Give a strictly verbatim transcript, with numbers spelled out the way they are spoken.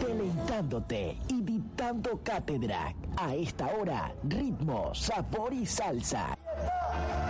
deleitándote y dictando cátedra. A esta hora, ritmo, sabor y salsa.